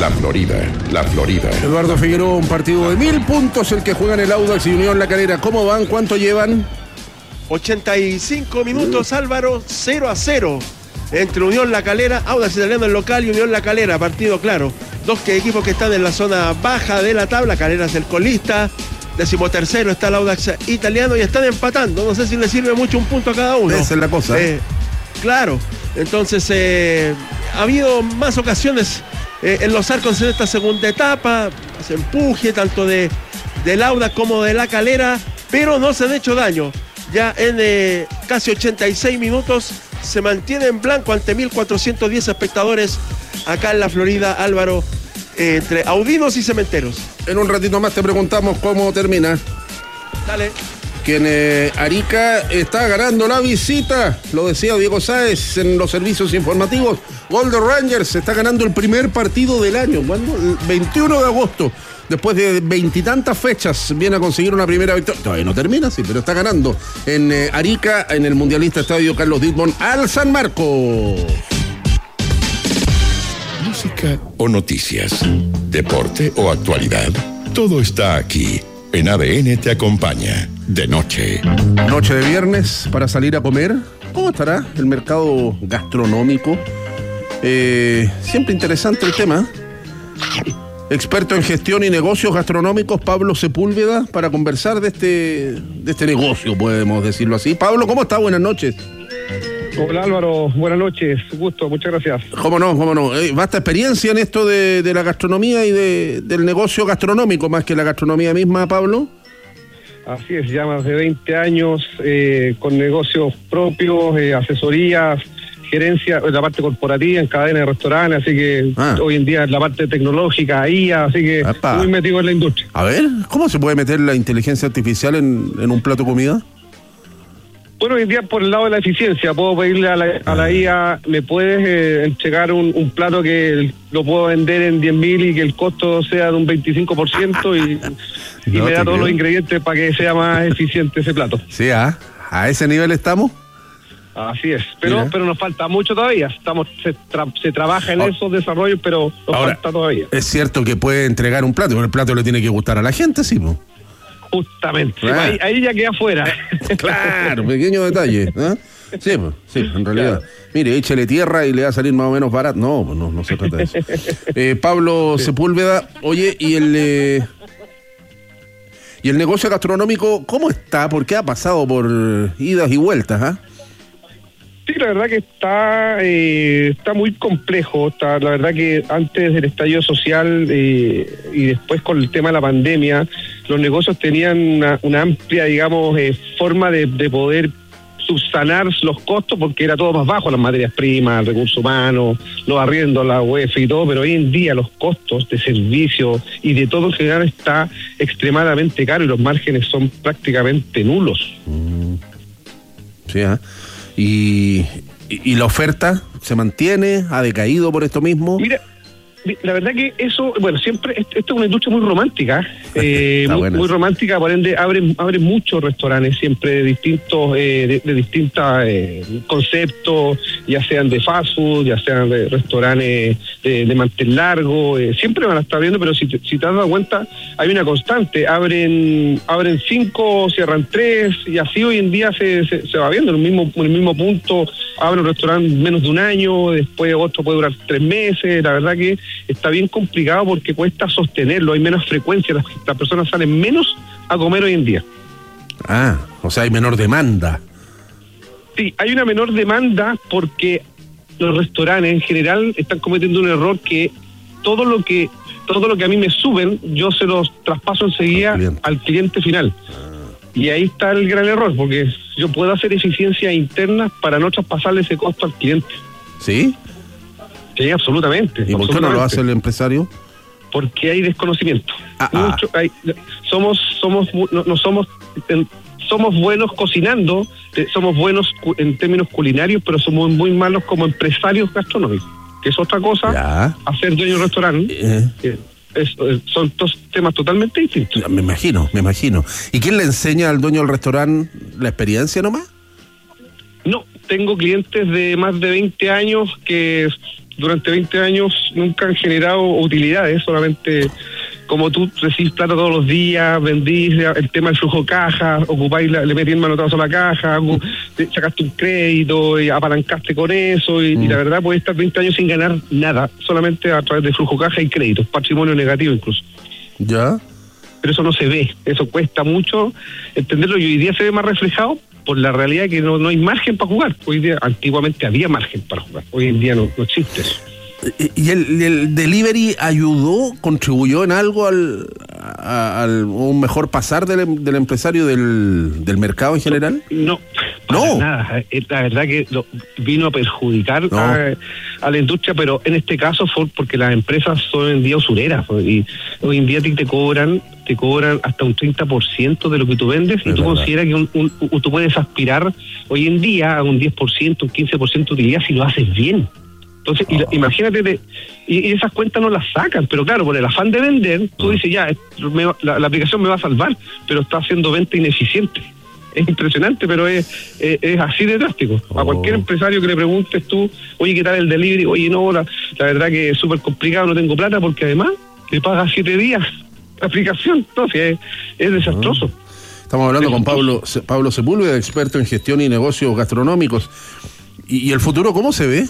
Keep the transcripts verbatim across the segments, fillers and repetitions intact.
La Florida, La Florida. Eduardo Figueroa, un partido de mil puntos el que juegan el Audax y Unión La Calera. ¿Cómo van? ¿Cuánto llevan? ochenta y cinco minutos, Álvaro, cero a cero. Entre Unión La Calera, Audax Italiano el local y Unión La Calera, partido claro. Dos que equipos que están en la zona baja de la tabla. Calera es el colista, decimotercero está el Audax Italiano y están empatando. No sé si le sirve mucho un punto a cada uno. Esa es la cosa. Eh, claro, entonces eh, ha habido más ocasiones eh, en los arcos en esta segunda etapa. Se empuje tanto de, del Audax como de La Calera, pero no se han hecho daño. Ya en eh, casi ochenta y seis minutos se mantiene en blanco ante mil cuatrocientos diez espectadores acá en la Florida, Álvaro, eh, entre audinos y cementeros. En un ratito más te preguntamos cómo termina. Dale. Que en eh, Arica está ganando la visita, lo decía Diego Sáez en los servicios informativos. Golden Rangers está ganando el primer partido del año. ¿Cuándo? El veintiuno de agosto. Después de veintitantas fechas viene a conseguir una primera victoria. Todavía no termina, sí, pero está ganando en eh, Arica, en el Mundialista Estadio Carlos Dittborn, al San Marcos. Música o noticias, deporte o actualidad, todo está aquí. En A D N te acompaña de noche. Noche de viernes para salir a comer. ¿Cómo estará el mercado gastronómico? Eh, siempre interesante el tema. Experto en gestión y negocios gastronómicos, Pablo Sepúlveda, para conversar de este, de este negocio, podemos decirlo así. Pablo, ¿cómo está? Buenas noches. Hola Álvaro, buenas noches, gusto, muchas gracias. ¿Cómo no? ¿Cómo no? Eh, vasta experiencia en esto de, de la gastronomía y de, del negocio gastronómico, más que la gastronomía misma, Pablo. Así es, ya más de veinte años eh, con negocios propios, eh, asesorías, gerencia, la parte corporativa en cadena de restaurantes, así que ah. hoy en día en la parte tecnológica, I A, así que Epa. muy metido en la industria. A ver, ¿cómo se puede meter la inteligencia artificial en, en un plato de comida? Bueno, hoy en día por el lado de la eficiencia, puedo pedirle a la, a la I A, ¿me puedes eh, entregar un, un plato que lo puedo vender en diez mil y que el costo sea de un veinticinco por ciento y, y no me da todos creo. los ingredientes para que sea más eficiente ese plato? Sí, ¿ah? ¿A ese nivel estamos? Así es, pero Mira. pero nos falta mucho todavía. Estamos se, tra, se trabaja en oh. esos desarrollos, pero nos Ahora, falta todavía. Es cierto que puede entregar un plato, pero el plato le tiene que gustar a la gente, sí, ¿no? Justamente, ah. ahí, ahí ya queda afuera. Claro, pequeño detalle, ¿eh? Sí, pues, sí, en realidad. Claro. Mire, échele tierra y le va a salir más o menos barato. No, no, no se trata de eso. Eh, Pablo sí. Sepúlveda, oye, y el eh, y el negocio gastronómico, ¿cómo está? Porque ha pasado por idas y vueltas, ¿ah? ¿eh? Sí, la verdad que está eh, está muy complejo. Está, la verdad que antes del estallido social eh, y después con el tema de la pandemia, los negocios tenían una, una amplia, digamos, eh, forma de, de poder subsanar los costos porque era todo más bajo, las materias primas, el recurso humano, los arriendos, la U E F y todo, pero hoy en día los costos de servicio y de todo en general está extremadamente caro y los márgenes son prácticamente nulos. Mm. Sí, ¿eh? Y, y, y la oferta se mantiene, ha decaído por esto mismo. Mira, la verdad que eso, bueno, siempre, esto es una industria muy romántica, eh, muy, muy romántica, por ende abren, abren muchos restaurantes siempre de distintos, eh, de, de distintos eh, conceptos, ya sean de fast food, ya sean de restaurantes de, de mantel largo, eh, siempre van a estar abriendo, pero si te, si te has dado cuenta, hay una constante, abren abren cinco, cierran tres, y así hoy en día se, se, se va viendo en el mismo, en el mismo punto, abren un restaurante menos de un año, después otro puede durar tres meses, la verdad que está bien complicado porque cuesta sostenerlo, hay menos frecuencia, las, las personas salen menos a comer hoy en día. Ah, o sea, hay menor demanda. Sí, hay una menor demanda porque los restaurantes en general están cometiendo un error que todo lo que todo lo que a mí me suben, yo se los traspaso enseguida al cliente, al cliente final. Y ahí está el gran error, porque yo puedo hacer eficiencia interna para no traspasarle ese costo al cliente. ¿Sí? Sí, absolutamente. ¿Y por qué no lo hace el empresario? Porque hay desconocimiento. Ah, Mucho, ah. Hay, somos, somos, no, no somos, en, somos buenos cocinando, eh, somos buenos cu- en términos culinarios, pero somos muy malos como empresarios gastronómicos, que es otra cosa. Ya. Hacer dueño de restaurante. Eh. Eh, es, eh, son dos temas totalmente distintos. Me imagino, me imagino. ¿Y quién le enseña al dueño del restaurante la experiencia nomás? No, tengo clientes de más de veinte años que durante veinte años nunca han generado utilidades, solamente como tú recibís plata todos los días, vendís el tema del flujo de caja, ocupáis, la, le metís manotazo a la caja, sacaste un crédito y apalancaste con eso, y, mm. y la verdad puedes estar veinte años sin ganar nada, solamente a través de flujo de caja y créditos, patrimonio negativo incluso. ¿Ya? Pero eso no se ve, eso cuesta mucho entenderlo, y hoy día se ve más reflejado por la realidad que no, no hay margen para jugar. Hoy día, antiguamente había margen para jugar, hoy en día no, no existe eso. ¿Y el, el delivery ayudó, contribuyó en algo al, a, al un mejor pasar del, del empresario del, del mercado en general? No, para no. nada. La verdad que lo, vino a perjudicar no. a, a la industria, pero en este caso fue porque las empresas son hoy en día usureras, y hoy en día te cobran te cobran hasta un treinta por ciento de lo que tú vendes, es y tú verdad. consideras que un, un, un, tú puedes aspirar hoy en día a un diez por ciento, un quince por ciento de utilidad si lo haces bien. Entonces, oh. y, imagínate, de, y, y esas cuentas no las sacan, pero claro, por el afán de vender, tú dices, ya, me, la, la aplicación me va a salvar, pero está haciendo venta ineficiente. Es impresionante, pero es, es, es así de drástico. Oh. A cualquier empresario que le preguntes tú, oye, ¿qué tal el delivery? Oye, no, la, la verdad que es súper complicado, no tengo plata, porque además te pagas siete días la aplicación. Entonces, es, es desastroso. Oh. Estamos hablando con Pablo, Pablo Sepúlveda, experto en gestión y negocios gastronómicos. ¿Y, y el futuro cómo se ve?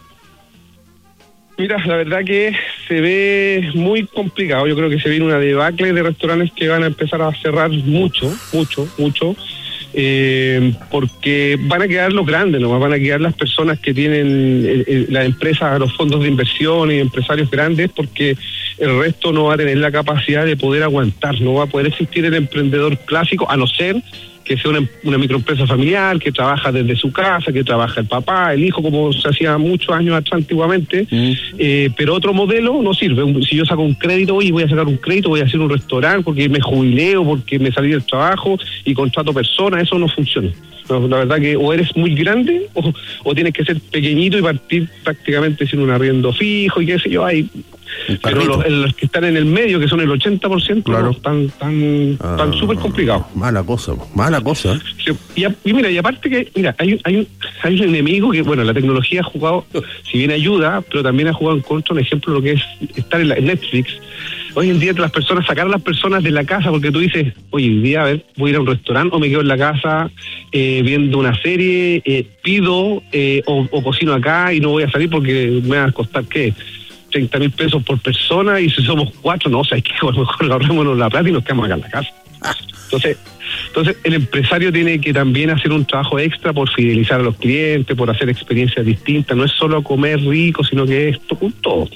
Mira, la verdad que se ve muy complicado. Yo creo que se viene una debacle de restaurantes que van a empezar a cerrar mucho, mucho, mucho, eh, porque van a quedar los grandes, ¿no? Van a quedar las personas que tienen eh, eh, las empresas, los fondos de inversión y empresarios grandes, porque el resto no va a tener la capacidad de poder aguantar, no va a poder existir el emprendedor clásico, a no ser que sea una, una microempresa familiar, que trabaja desde su casa, que trabaja el papá, el hijo, como se hacía muchos años atrás antiguamente, mm. eh, pero otro modelo no sirve. Si yo saco un crédito, oye, voy a sacar un crédito, voy a hacer un restaurante porque me jubileo, porque me salí del trabajo y contrato personas, eso no funciona. No, la verdad que o eres muy grande o, o tienes que ser pequeñito y partir prácticamente sin un arriendo fijo y qué sé yo, hay... Pero los, los que están en el medio, que son el ochenta por ciento, claro. están tan ah, tan súper complicados. Mala cosa, mala cosa. Sí, y, y mira, y aparte que, mira, hay, hay, un, hay un enemigo que, bueno, la tecnología ha jugado, si bien ayuda, pero también ha jugado en contra, un ejemplo, lo que es estar en, la, en Netflix. Hoy en día las personas, sacar a las personas de la casa, porque tú dices, oye, hoy día, a ver, voy a ir a un restaurante o me quedo en la casa eh, viendo una serie, eh, pido eh, o, o cocino acá y no voy a salir porque me va a costar, ¿qué? treinta mil pesos por persona, y si somos cuatro, no, o sea, es que a lo mejor ahorrémonos la plata y nos quedamos acá en la casa. Entonces, entonces el empresario tiene que también hacer un trabajo extra por fidelizar a los clientes, por hacer experiencias distintas. No es solo comer rico, sino que es todo. todo.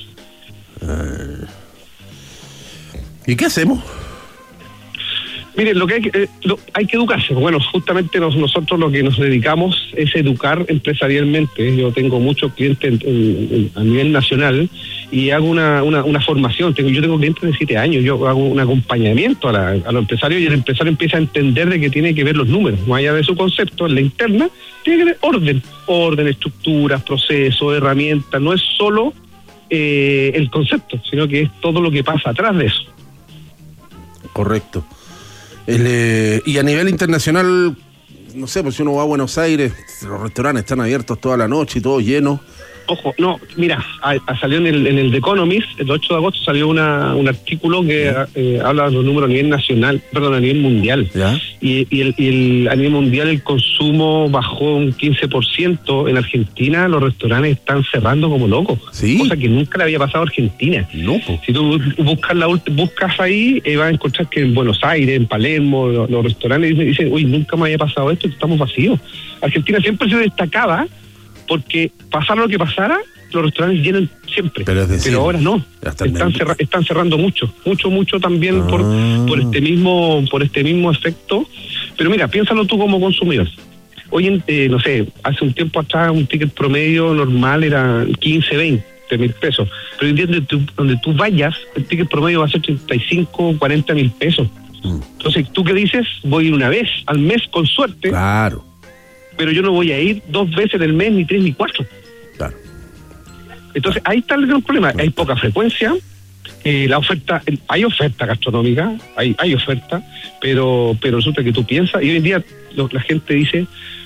¿Y qué hacemos? Miren, lo que hay que, eh, lo, hay que educarse. Bueno, justamente nos, nosotros lo que nos dedicamos es educar empresarialmente. Yo tengo muchos clientes en, en, en, a nivel nacional y hago una, una, una formación. Tengo, yo tengo clientes de siete años, yo hago un acompañamiento a, la, a los empresarios, y el empresario empieza a entender de que tiene que ver los números. Más allá de su concepto, en la interna, tiene que ver orden. Orden, estructuras, procesos, herramientas. No es solo eh, el concepto, sino que es todo lo que pasa atrás de eso. Correcto. El, eh, y a nivel internacional, no sé, pues si uno va a Buenos Aires, los restaurantes están abiertos toda la noche y todo lleno. Ojo, no, mira, a, a salió en el, en el The Economist, el ocho de agosto salió una, un artículo que eh, habla de los números a nivel nacional, perdón, a nivel mundial. ¿Ya? Y, y, el, y el, a nivel mundial el consumo bajó un quince por ciento. En Argentina los restaurantes están cerrando como locos. ¿Sí? Cosa que nunca le había pasado a Argentina. No, pues. Si tú buscas la buscas ahí, eh, vas a encontrar que en Buenos Aires, en Palermo, los, los restaurantes dicen, dicen, uy, nunca me había pasado esto, estamos vacíos. Argentina siempre se destacaba porque pasara lo que pasara, los restaurantes llenan siempre, pero, decir, pero ahora no, están, cerra, están cerrando mucho, mucho, mucho también ah. por, por este mismo, por este mismo efecto. Pero mira, piénsalo tú como consumidor. Hoy, en, eh, no sé, hace un tiempo atrás un ticket promedio normal era quince, veinte mil pesos, pero hoy en día donde tú, donde tú vayas, el ticket promedio va a ser treinta y cinco, cuarenta mil pesos. Mm. Entonces, ¿tú qué dices? Voy a ir una vez al mes con suerte. Claro. Pero yo no voy a ir dos veces en el mes, ni tres, ni cuatro. Claro. Entonces, ahí está el gran problema. Hay poca frecuencia, eh, la oferta, hay oferta gastronómica, hay hay oferta, pero pero resulta que tú piensas, y hoy en día lo, la gente dice,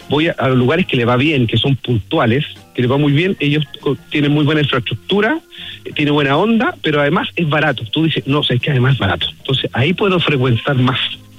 voy a, a los lugares que le va bien, que son puntuales, que le va muy bien, ellos tienen muy buena infraestructura, tiene buena onda, pero además es barato. Tú dices, no, sé, es que además es barato. Entonces ahí puedo frecuentar más.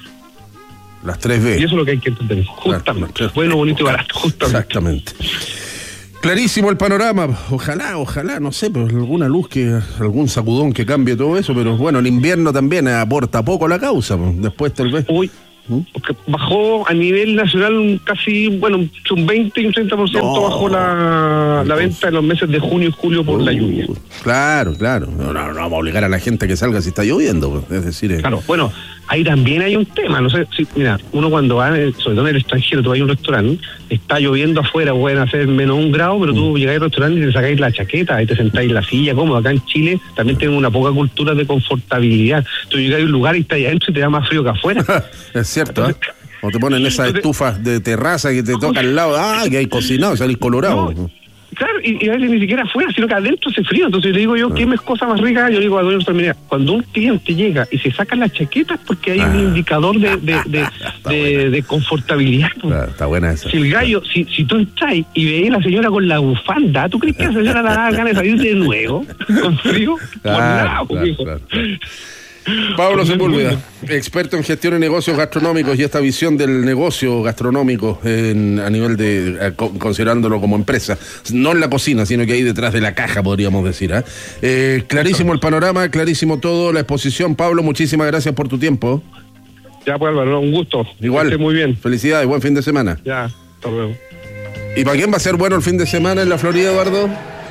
Las tres B. Y eso es lo que hay que entender, justamente. Claro, bueno, bonito y barato, justamente. Exactamente. Clarísimo el panorama. Ojalá, ojalá, no sé, pero alguna luz, que algún sacudón que cambie todo eso, pero bueno, el invierno también aporta poco a la causa. Después tal vez... Uy. Porque bajó a nivel nacional casi, bueno, un veinte y un treinta por ciento no, bajó la, la venta en los meses de junio y julio por uh, la lluvia. Claro, claro. No, no, no vamos a obligar a la gente a que salga si está lloviendo. Es decir, eh. claro, bueno, ahí también hay un tema. No sé, si, mira, uno cuando va, sobre todo en el extranjero, tú vas a un restaurante, está lloviendo afuera, pueden hacer menos un grado, pero tú mm. llegáis al restaurante y te sacáis la chaqueta y te sentáis en la silla cómodo. Acá en Chile también tienen una poca cultura de confortabilidad. Tú llegáis a un lugar y estás ahí adentro y te da más frío que afuera. Es cierto, ¿eh? O te ponen esas estufas de terraza que te toca al lado, ah, que hay cocinado, salís colorado. No, claro, y, y a veces ni siquiera afuera, sino que adentro hace frío. Entonces le digo yo, ¿qué es cosa más rica? Yo digo a dueños, mira, cuando un cliente llega y se saca las chaquetas, porque hay ah. un indicador de, de, de, de, de confortabilidad. Claro, está buena esa. Si el gallo, si, si tú estás y veis a la señora con la bufanda, ¿tú crees que la señora la da ganas de salir de nuevo? ¿Con frío? Claro, Por nada, claro, claro, claro. Pablo Sepúlveda, experto en gestión de negocios gastronómicos y esta visión del negocio gastronómico en, a nivel de, considerándolo como empresa, no en la cocina, sino que ahí detrás de la caja, podríamos decir. ¿eh? Eh, clarísimo el panorama, clarísimo todo, la exposición. Pablo, muchísimas gracias por tu tiempo. Ya, pues Álvaro, un gusto. Igual. Que esté muy bien. Felicidades, buen fin de semana. Ya, hasta luego. ¿Y para quién va a ser bueno el fin de semana en la Florida, Eduardo?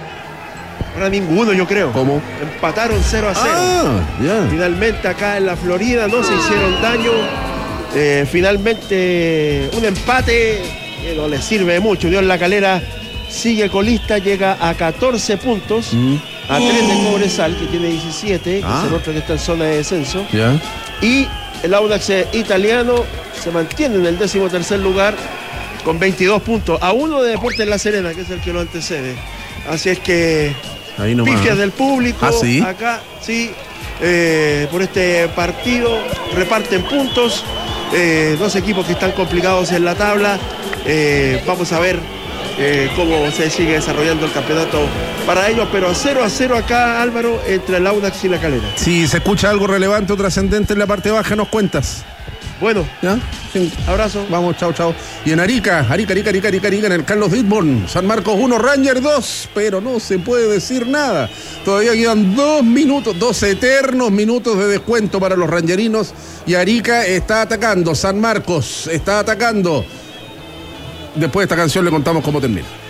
Para ninguno, yo creo. ¿Cómo? Empataron cero a cero. Ah, yeah. Finalmente acá en la Florida no se hicieron daño. Eh, finalmente un empate que no le sirve de mucho. Unión La Calera sigue colista, llega a catorce puntos, mm. a tres de Cobresal, que tiene diecisiete, ah. que es el otro que está en zona de descenso. Yeah. Y el Audax italiano se mantiene en el décimo tercer lugar con veintidós puntos, a uno de Deportes La Serena, que es el que lo antecede. Así es que pifias del público, ¿ah, sí? acá, sí, eh, por este partido, reparten puntos, eh, dos equipos que están complicados en la tabla, eh, vamos a ver eh, cómo se sigue desarrollando el campeonato para ellos, pero cero a cero acá, Álvaro, entre el Audax y La Calera. Si se escucha algo relevante o trascendente en la parte baja, nos cuentas. Bueno, ¿ya? Sí. Abrazo. Vamos, chao, chao. Y en Arica, Arica, Arica, Arica, Arica, Arica, en el Carlos Ditborn, San Marcos uno, Ranger dos, pero no se puede decir nada. Todavía quedan dos minutos, dos eternos minutos de descuento para los rangerinos. Y Arica está atacando, San Marcos está atacando. Después de esta canción le contamos cómo termina.